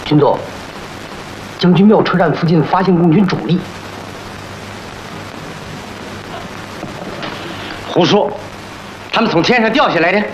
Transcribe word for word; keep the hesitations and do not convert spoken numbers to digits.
军总，将军庙车站附近发现共军主力。 胡说，他们从天上掉下来的。